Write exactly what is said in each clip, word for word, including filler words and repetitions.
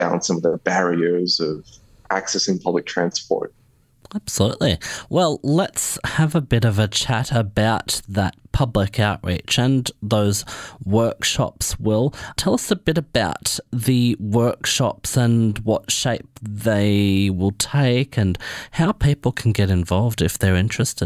down some of the barriers of accessing public transport. Absolutely. Well, let's have a bit of a chat about that public outreach and those workshops, Will. Tell us a bit about the workshops and what shape they will take and how people can get involved if they're interested.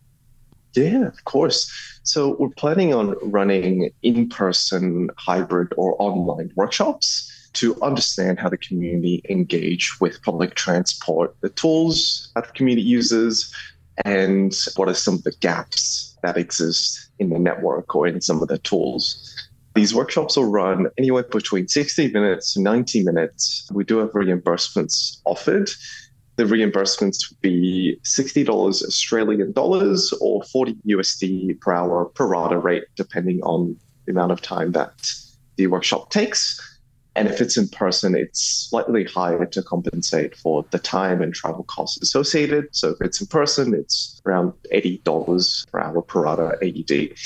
Yeah, of course. So we're planning on running in-person, hybrid, or online workshops to understand how the community engage with public transport, the tools that the community uses, and what are some of the gaps that exist in the network or in some of the tools. These workshops will run anywhere between sixty minutes to ninety minutes. We do have reimbursements offered. The reimbursements would be sixty dollars Australian dollars or forty U S D per hour per rata rate, depending on the amount of time that the workshop takes. And if it's in person, it's slightly higher to compensate for the time and travel costs associated. So if it's in person, it's around eighty dollars per hour per rata A U D.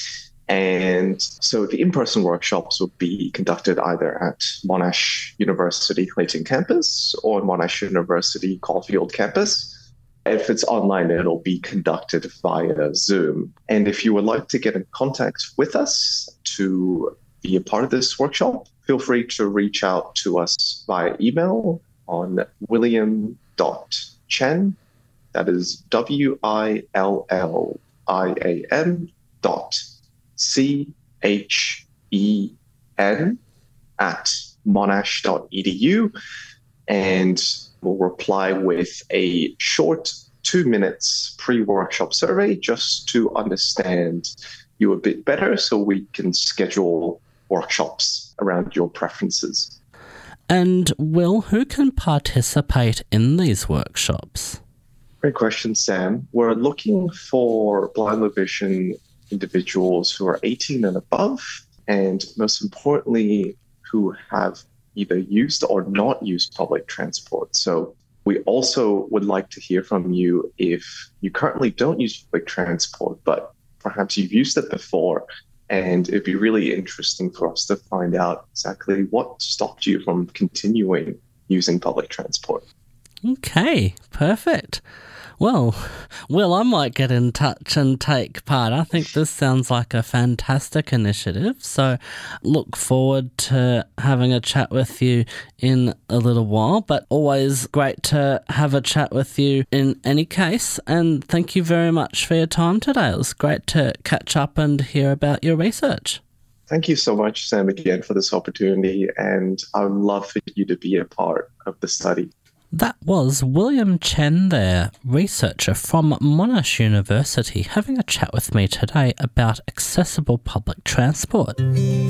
And so the in-person workshops will be conducted either at Monash University Clayton campus or Monash University Caulfield campus. If it's online, it'll be conducted via Zoom. And if you would like to get in contact with us to be a part of this workshop, feel free to reach out to us via email on william dot chen, that is W I L L I A M dot C H E N at monash dot e d u, and we'll reply with a short two minutes pre-workshop survey just to understand you a bit better so we can schedule workshops around your preferences. And Will, who can participate in these workshops? Great question, Sam. We're looking for blind low vision individuals who are eighteen and above, and most importantly, who have either used or not used public transport. So we also would like to hear from you if you currently don't use public transport, but perhaps you've used it before. And it'd be really interesting for us to find out exactly what stopped you from continuing using public transport. Okay, perfect. Well, Will, I might get in touch and take part. I think this sounds like a fantastic initiative. So look forward to having a chat with you in a little while, but always great to have a chat with you in any case. And thank you very much for your time today. It was great to catch up and hear about your research. Thank you so much, Sam, again, for this opportunity. And I would love for you to be a part of the study. That was William Chen there, researcher from Monash University, having a chat with me today about accessible public transport.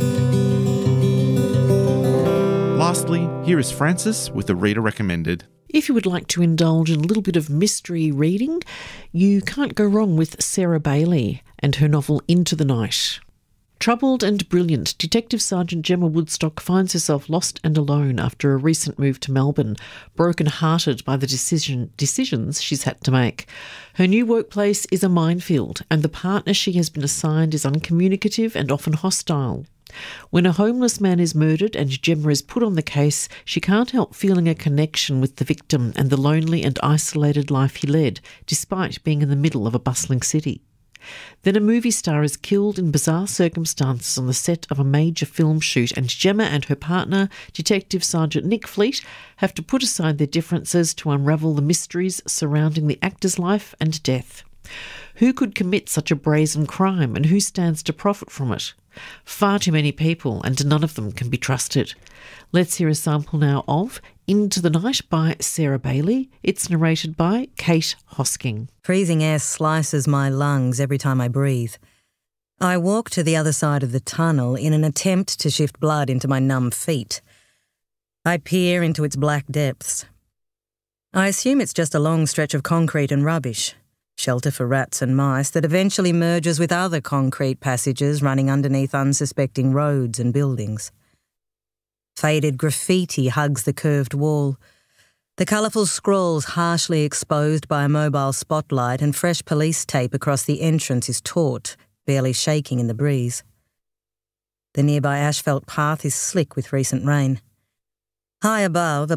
Lastly, here is Francis with the Reader Recommended. If you would like to indulge in a little bit of mystery reading, you can't go wrong with Sarah Bailey and her novel Into the Night. Troubled and brilliant, Detective Sergeant Gemma Woodstock finds herself lost and alone after a recent move to Melbourne, broken-hearted by the decision, decisions she's had to make. Her new workplace is a minefield, and the partner she has been assigned is uncommunicative and often hostile. When a homeless man is murdered and Gemma is put on the case, she can't help feeling a connection with the victim and the lonely and isolated life he led, despite being in the middle of a bustling city. Then a movie star is killed in bizarre circumstances on the set of a major film shoot, and Gemma and her partner, Detective Sergeant Nick Fleet, have to put aside their differences to unravel the mysteries surrounding the actor's life and death. Who could commit such a brazen crime, and who stands to profit from it? Far too many people, and none of them can be trusted. Let's hear a sample now of Into the Night by Sarah Bailey. It's narrated by Kate Hosking. Freezing air slices my lungs every time I breathe. I walk to the other side of the tunnel in an attempt to shift blood into my numb feet. I peer into its black depths. I assume it's just a long stretch of concrete and rubbish, shelter for rats and mice that eventually merges with other concrete passages running underneath unsuspecting roads and buildings. Faded graffiti hugs the curved wall. The colourful scrawls harshly exposed by a mobile spotlight and fresh police tape across the entrance is taut, barely shaking in the breeze. The nearby asphalt path is slick with recent rain. High above,